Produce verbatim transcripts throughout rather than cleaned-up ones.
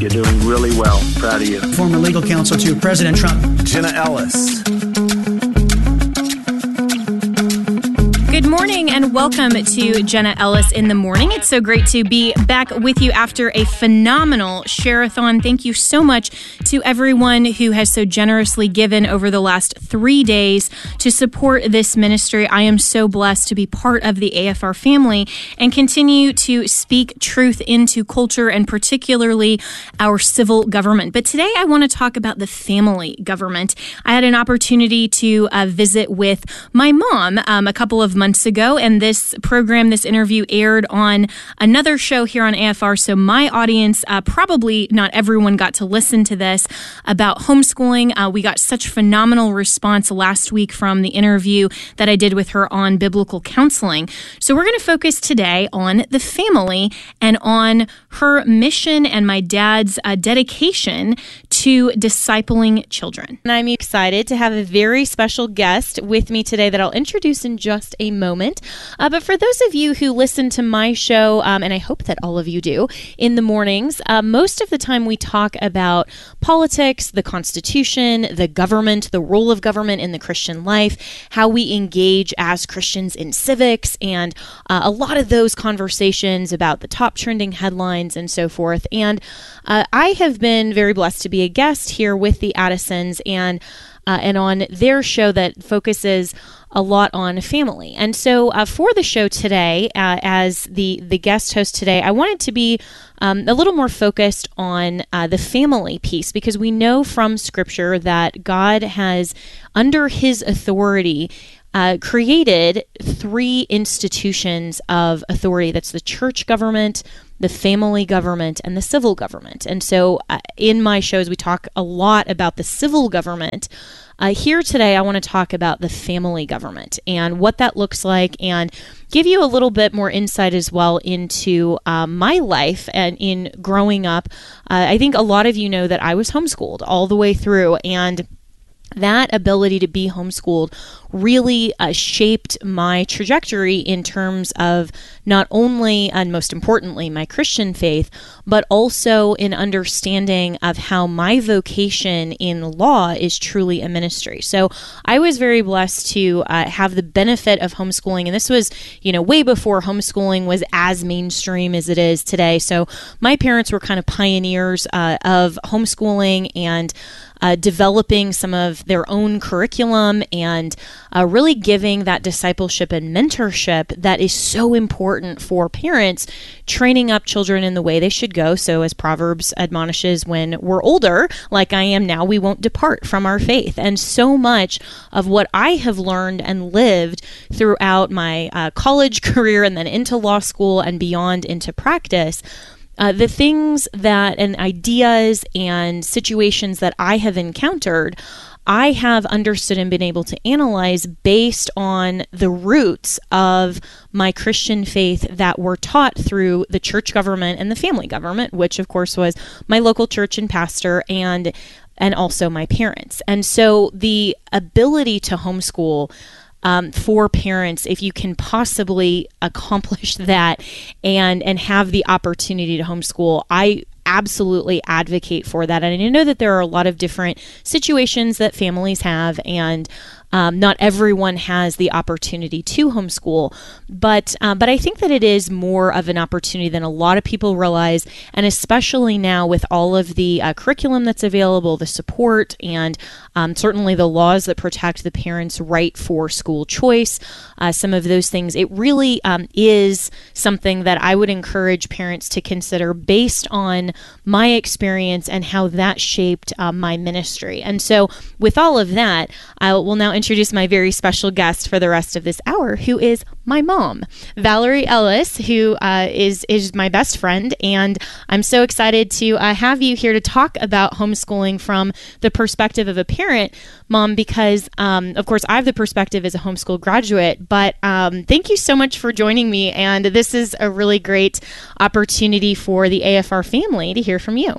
You're doing really well. Proud of you. Former legal counsel to President Trump. Jenna Ellis. Good morning and welcome to Jenna Ellis in the Morning. It's so great to be back with you after a phenomenal share-a-thon. Thank you so much to everyone who has so generously given over the last three days to support this ministry. I am so blessed to be part of the A F R family and continue to speak truth into culture and particularly our civil government. But today I want to talk about the family government. I had an opportunity to uh, visit with my mom um, a couple of months ago, and this program, this interview aired on another show here on A F R, so my audience, uh, probably not everyone got to listen to this about homeschooling. Uh, we got such phenomenal response last week from the interview that I did with her on biblical counseling. So we're going to focus today on the family and on her mission and my dad's uh, dedication to discipling children. And I'm excited to have a very special guest with me today that I'll introduce in just a moment. Uh, but for those of you who listen to my show, um, and I hope that all of you do, in the mornings, uh, most of the time we talk about politics, the Constitution, the government, the role of government in the Christian life, how we engage as Christians in civics, and uh, a lot of those conversations about the top trending headlines and so forth. And uh, I have been very blessed to be a guest here with the Addisons and uh, and on their show that focuses a lot on family. And so uh, for the show today, uh, as the, the guest host today, I wanted to be um, a little more focused on uh, the family piece, because we know from Scripture that God has, under His authority, Uh, created three institutions of authority. That's the church government, the family government, and the civil government. And so uh, in my shows, we talk a lot about the civil government. Uh, here today, I want to talk about the family government and what that looks like, and give you a little bit more insight as well into uh, my life and in growing up. Uh, I think a lot of you know that I was homeschooled all the way through, and that ability to be homeschooled really uh, shaped my trajectory in terms of not only, and most importantly, my Christian faith, but also in understanding of how my vocation in law is truly a ministry. So I was very blessed to uh, have the benefit of homeschooling, and this was, you know, way before homeschooling was as mainstream as it is today. So my parents were kind of pioneers uh, of homeschooling and Uh, developing some of their own curriculum and uh, really giving that discipleship and mentorship that is so important for parents, training up children in the way they should go. So as Proverbs admonishes, when we're older, like I am now, we won't depart from our faith. And so much of what I have learned and lived throughout my uh, college career and then into law school and beyond into practice, Uh, the things that and ideas and situations that I have encountered, I have understood and been able to analyze based on the roots of my Christian faith that were taught through the church government and the family government, which of course was my local church and pastor and and also my parents. And so the ability to homeschool Um, for parents, if you can possibly accomplish that and and have the opportunity to homeschool, I absolutely advocate for that. And I know that there are a lot of different situations that families have, and Um, not everyone has the opportunity to homeschool, but um, but I think that it is more of an opportunity than a lot of people realize, and especially now with all of the uh, curriculum that's available, the support, and um, certainly the laws that protect the parents' right for school choice, uh, some of those things, it really um, is something that I would encourage parents to consider based on my experience and how that shaped uh, my ministry. And so with all of that, I will now introduce my very special guest for the rest of this hour, who is my mom, Valerie Ellis, who uh, is is my best friend, and I'm so excited to uh, have you here to talk about homeschooling from the perspective of a parent, Mom, because um, of course I have the perspective as a homeschool graduate, but um, thank you so much for joining me, and this is a really great opportunity for the A F R family to hear from you.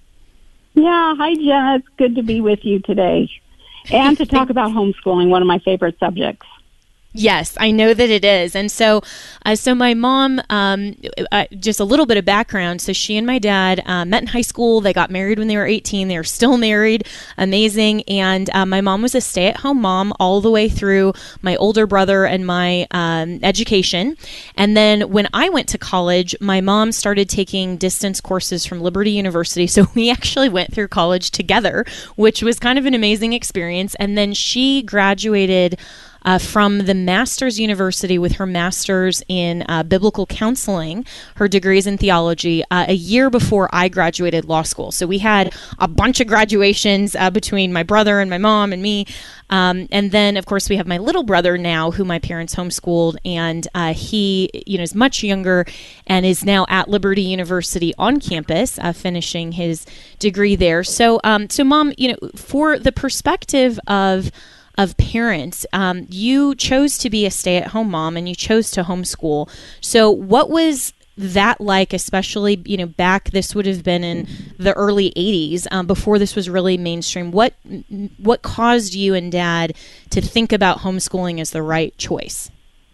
Yeah, hi Jenna, it's good to be with you today. And to talk about homeschooling, one of my favorite subjects. Yes, I know that it is. And so uh, so my mom, um, uh, just a little bit of background. So she and my dad uh, met in high school. They got married when they were eighteen. They are still married. Amazing. And uh, my mom was a stay-at-home mom all the way through my older brother and my um, education. And then when I went to college, my mom started taking distance courses from Liberty University. So we actually went through college together, which was kind of an amazing experience. And then she graduated Uh, from the Master's University with her master's in uh, biblical counseling, her degrees in theology, uh, a year before I graduated law school. So we had a bunch of graduations uh, between my brother and my mom and me. Um, and then, of course, we have my little brother now, who my parents homeschooled, and uh, he, you know, is much younger and is now at Liberty University on campus, uh, finishing his degree there. So, um, so, Mom, you know, for the perspective of of parents, um, you chose to be a stay-at-home mom and you chose to homeschool. So what was that like, especially, you know, back, this would have been in the early eighties, um, before this was really mainstream. What what caused you and Dad to think about homeschooling as the right choice?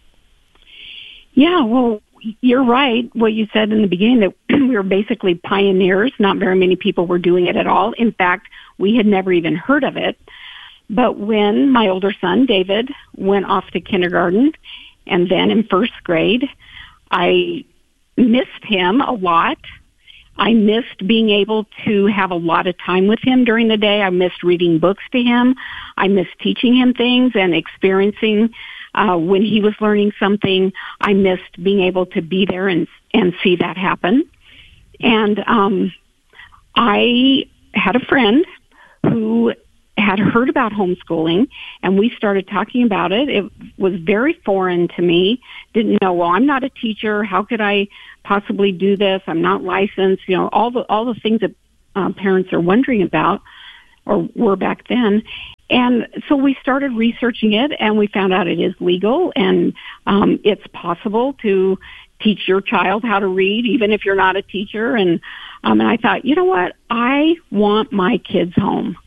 Yeah, well, you're right. What you said in the beginning, that we were basically pioneers. Not very many people were doing it at all. In fact, we had never even heard of it. But when my older son, David, went off to kindergarten and then in first grade, I missed him a lot. I missed being able to have a lot of time with him during the day. I missed reading books to him. I missed teaching him things and experiencing uh, when he was learning something. I missed being able to be there and, and see that happen. And um, I had a friend who had heard about homeschooling, and we started talking about it. It was very foreign to me. Didn't know, well, I'm not a teacher. How could I possibly do this? I'm not licensed. You know, all the all the things that uh, parents are wondering about, or were back then. And so we started researching it, and we found out it is legal, and um, it's possible to teach your child how to read, even if you're not a teacher. And um, and I thought, you know what? I want my kids home.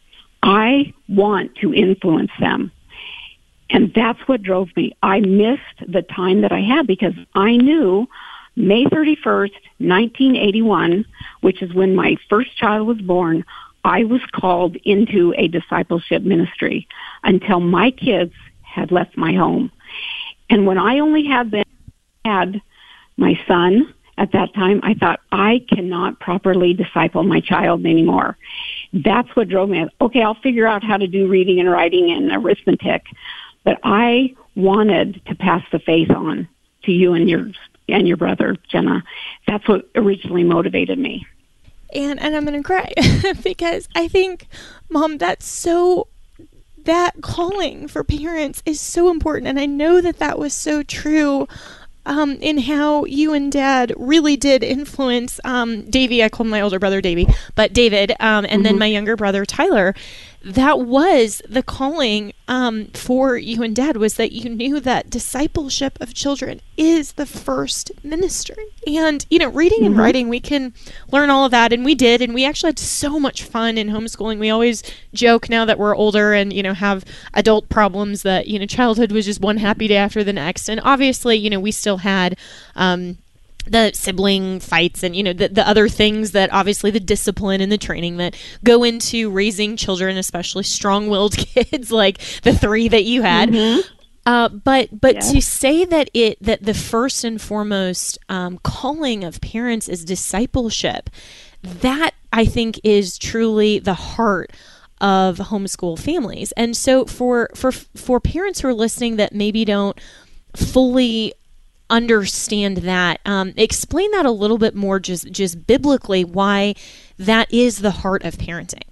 I want to influence them. And that's what drove me. I missed the time that I had because I knew May thirty-first, nineteen eighty-one, which is when my first child was born, I was called into a discipleship ministry until my kids had left my home. And when I only had them, had my son at that time, I thought, I cannot properly disciple my child anymore. That's what drove me. Okay, I'll figure out how to do reading and writing and arithmetic. But I wanted to pass the faith on to you and your and your brother, Jenna. That's what originally motivated me. And and I'm going to cry because I think, Mom, that's so, that calling for parents is so important. And I know that that was so true Um, in how you and Dad really did influence um, Davey. I called my older brother Davey, but David, um, and mm-hmm. then my younger brother Tyler. That was the calling um, for you and Dad, was that you knew that discipleship of children is the first ministry. And, you know, reading mm-hmm. and writing, we can learn all of that, and we did, and we actually had so much fun in homeschooling. We always joke now that we're older and, you know, have adult problems that, you know, childhood was just one happy day after the next. And obviously, you know, we still had um, the sibling fights and, you know, the, the other things that obviously the discipline and the training that go into raising children, especially strong-willed kids like the three that you had. Mm-hmm. Uh, but but yeah. to say that it that the first and foremost um, calling of parents is discipleship, that I think is truly the heart of homeschool families. And so for for for parents who are listening that maybe don't fully understand that, um, explain that a little bit more, just just biblically, why that is the heart of parenting.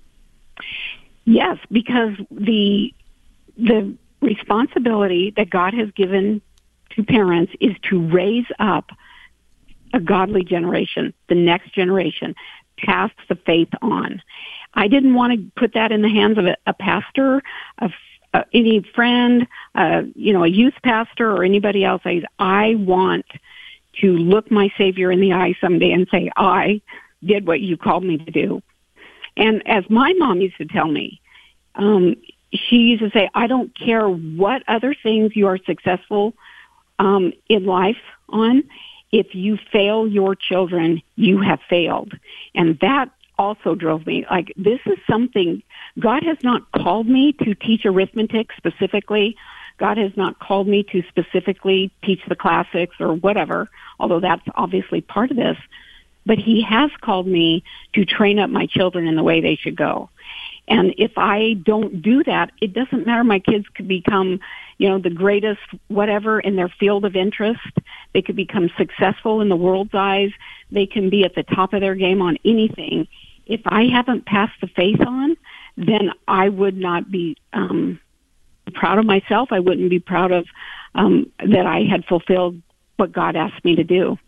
Yes, because the the responsibility that God has given to parents is to raise up a godly generation, the next generation, pass the faith on. I didn't want to put that in the hands of a, a pastor, a Uh, any friend, uh, you know, a youth pastor or anybody else. I, I want to look my Savior in the eye someday and say, I did what you called me to do. And as my mom used to tell me, um, she used to say, I don't care what other things you are successful um, in life on. If you fail your children, you have failed. And that also drove me. Like, this is something, God has not called me to teach arithmetic specifically. God has not called me to specifically teach the classics or whatever, although that's obviously part of this. But he has called me to train up my children in the way they should go. And if I don't do that, it doesn't matter. My kids could become, you know, the greatest whatever in their field of interest. They could become successful in the world's eyes. They can be at the top of their game on anything. If I haven't passed the faith on, then I would not be um, proud of myself. I wouldn't be proud of um, that I had fulfilled what God asked me to do.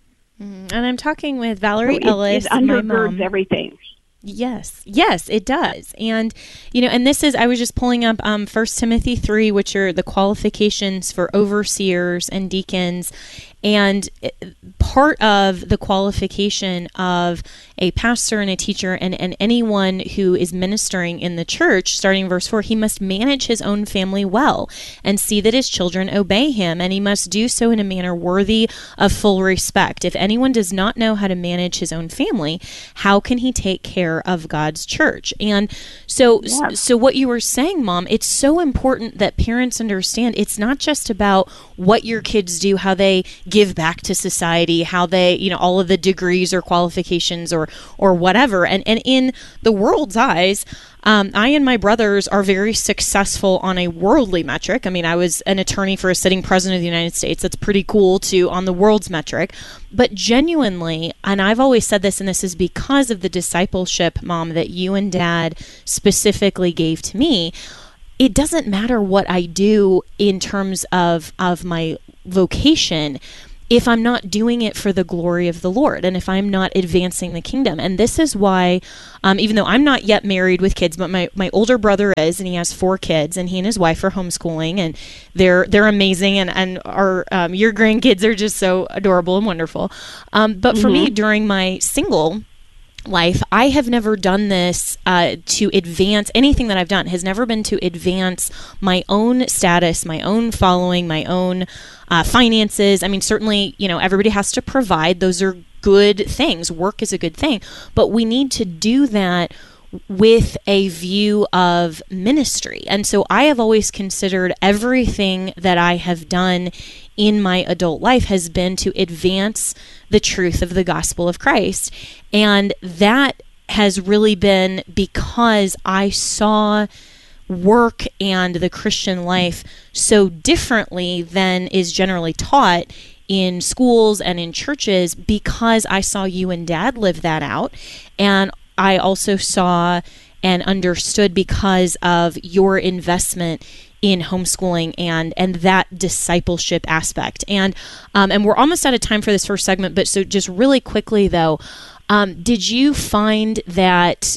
And I'm talking with Valerie so it, Ellis, it undergirds my mom. everything. Yes. Yes, it does. And, you know, and this is, I was just pulling up um, First Timothy three, which are the qualifications for overseers and deacons. And part of the qualification of a pastor and a teacher and, and anyone who is ministering in the church, starting in verse four, he must manage his own family well and see that his children obey him, and he must do so in a manner worthy of full respect. If anyone does not know how to manage his own family, how can he take care of God's church? And so, yes. so what you were saying, Mom, it's so important that parents understand it's not just about what your kids do, how they give back to society, how they, you know, all of the degrees or qualifications or or whatever. And and in the world's eyes, um, I and my brothers are very successful on a worldly metric. I mean, I was an attorney for a sitting president of the United States. That's pretty cool too on the world's metric. But genuinely, and I've always said this, and this is because of the discipleship, Mom, that you and Dad specifically gave to me, it doesn't matter what I do in terms of of my vocation if I'm not doing it for the glory of the Lord and if I'm not advancing the kingdom. And this is why, um, even though I'm not yet married with kids, but my, my older brother is, and he has four kids, and he and his wife are homeschooling, and they're they're amazing, and, and our um, your grandkids are just so adorable and wonderful. Um, but mm-hmm. for me, during my single life, I have never done this uh, to advance. Anything that I've done has never been to advance my own status, my own following, my own uh, finances. I mean, certainly, you know, everybody has to provide. Those are good things. Work is a good thing. But we need to do that with a view of ministry. And so I have always considered everything that I have done in my adult life has been to advance the truth of the gospel of Christ. And that has really been because I saw work and the Christian life so differently than is generally taught in schools and in churches, because I saw you and Dad live that out. And I also saw and understood because of your investment in homeschooling and and that discipleship aspect. And um, and we're almost out of time for this first segment, but so just really quickly though, um, did you find that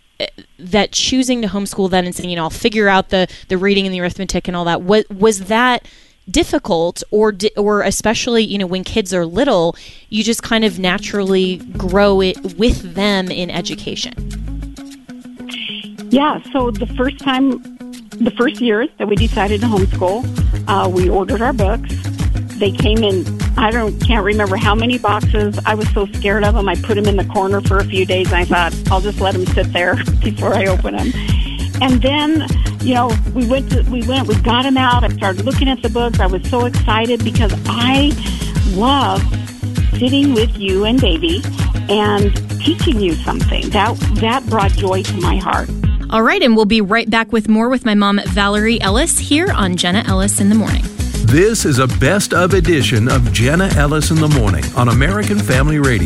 that choosing to homeschool then and saying, you know, I'll figure out the the reading and the arithmetic and all that, was was that difficult, or di- or especially, you know, when kids are little, you just kind of naturally grow it with them in education? Yeah, so the first time, the first years that we decided to homeschool, uh, we ordered our books. They came in, I don't can't remember how many boxes. I was so scared of them, I put them in the corner for a few days. I thought, I'll just let them sit there before I open them. And then, you know, we went to, we went, we got them out. I started looking at the books. I was so excited because I love sitting with you and Davey and teaching you something. That, that brought joy to my heart. All right, and we'll be right back with more with my mom, Valerie Ellis, here on Jenna Ellis in the Morning. This is a best of edition of Jenna Ellis in the Morning on American Family Radio.